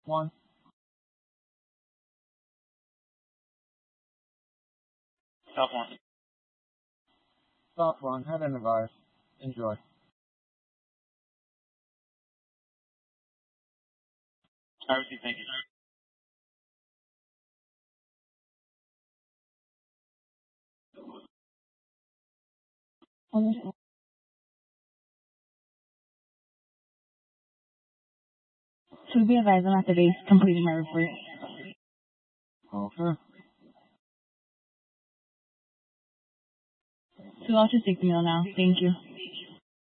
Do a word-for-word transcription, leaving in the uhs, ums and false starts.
One. South one. South one. Head and advise. Enjoy. I receive, thank you. Understood. So be advised, I'm at the base completing my report. Okay. So I'll just take the meal now. Thank you.